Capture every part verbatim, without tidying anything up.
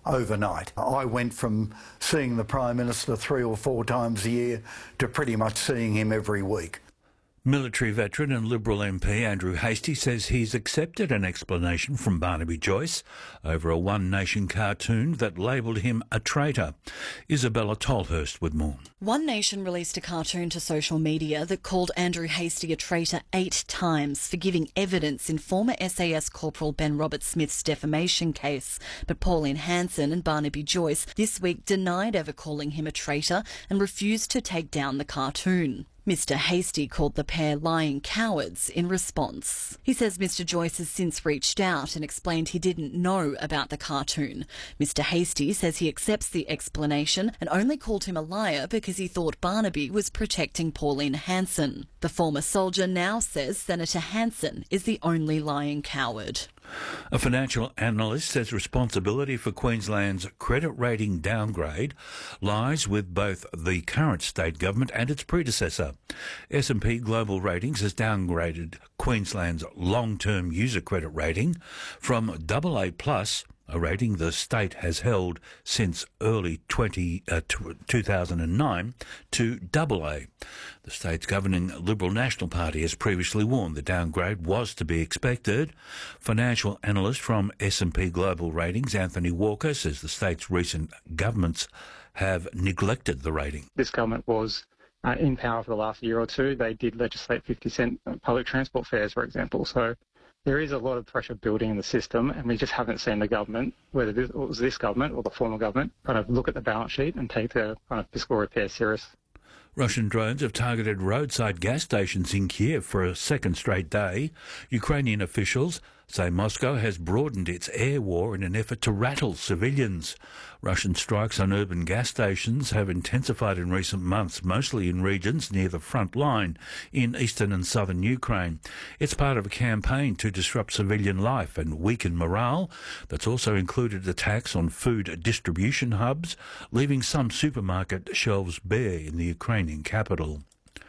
overnight. I went from seeing the Prime Minister three or four times a year to pretty much seeing him every week. Military veteran and Liberal M P Andrew Hastie says he's accepted an explanation from Barnaby Joyce over a One Nation cartoon that labelled him a traitor. Isabella Tolhurst with more. One Nation released a cartoon to social media that called Andrew Hastie a traitor eight times for giving evidence in former S A S Corporal Ben Robert-Smith's defamation case. But Pauline Hanson and Barnaby Joyce this week denied ever calling him a traitor and refused to take down the cartoon. Mister Hastie called the pair lying cowards in response. He says Mister Joyce has since reached out and explained he didn't know about the cartoon. Mister Hastie says he accepts the explanation and only called him a liar because he thought Barnaby was protecting Pauline Hanson. The former soldier now says Senator Hanson is the only lying coward. A financial analyst says responsibility for Queensland's credit rating downgrade lies with both the current state government and its predecessor. S and P Global Ratings has downgraded Queensland's long-term user credit rating from double A plus, a rating the state has held since early twenty, uh, two thousand nine, to double A. The state's governing Liberal National Party has previously warned the downgrade was to be expected. Financial analyst from S and P Global Ratings, Anthony Walker, says the state's recent governments have neglected the rating. This government was uh, in power for the last year or two. They did legislate fifty cent public transport fares, for example. So there is a lot of pressure building in the system, and we just haven't seen the government, whether it was this government or the former government, kind of look at the balance sheet and take the kind of fiscal repair serious. Russian drones have targeted roadside gas stations in Kiev for a second straight day. Ukrainian officials say Moscow has broadened its air war in an effort to rattle civilians. Russian strikes on urban gas stations have intensified in recent months, mostly in regions near the front line in eastern and southern Ukraine. It's part of a campaign to disrupt civilian life and weaken morale that's also included attacks on food distribution hubs, leaving some supermarket shelves bare in the Ukrainian capital.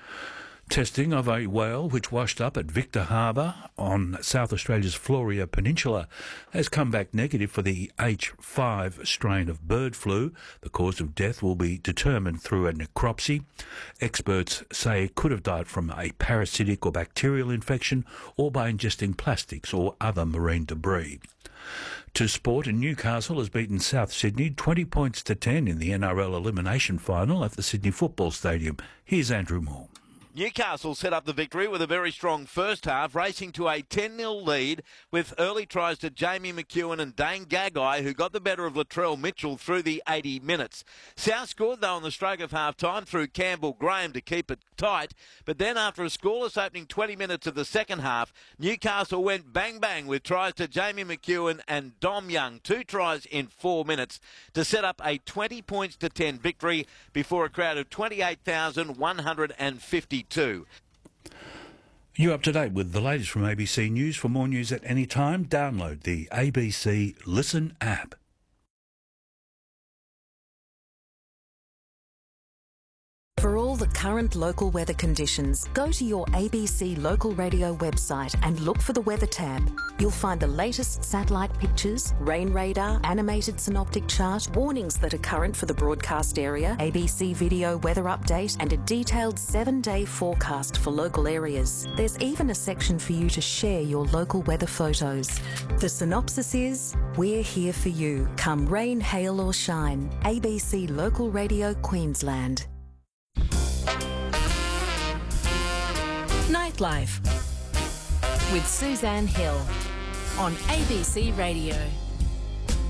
Testing of a whale which washed up at Victor Harbour on South Australia's Floria Peninsula has come back negative for the H five strain of bird flu. The cause of death will be determined through a necropsy. Experts say it could have died from a parasitic or bacterial infection or by ingesting plastics or other marine debris. To sport, and Newcastle has beaten South Sydney twenty points to ten in the N R L elimination final at the Sydney Football Stadium. Here's Andrew Moore. Newcastle set up the victory with a very strong first half, racing to a ten nil lead with early tries to Jamie McEwen and Dane Gagai, who got the better of Latrell Mitchell through the eighty minutes. South scored, though, on the stroke of half-time through Campbell Graham to keep it tight, but then after a scoreless opening twenty minutes of the second half, Newcastle went bang-bang with tries to Jamie McEwen and Dom Young, two tries in four minutes, to set up a twenty points to ten victory before a crowd of twenty-eight thousand one hundred fifty. Two. You're up to date with the latest from A B C News. For more news at any time, download the A B C Listen app. For all the current local weather conditions, go to your A B C local radio website and look for the weather tab. You'll find the latest satellite pictures, rain radar, animated synoptic chart, warnings that are current for the broadcast area, A B C video weather update, and a detailed seven-day forecast for local areas. There's even a section for you to share your local weather photos. The synopsis is, we're here for you, come rain, hail or shine. A B C Local Radio Queensland. Nightlife with Suzanne Hill on A B C Radio.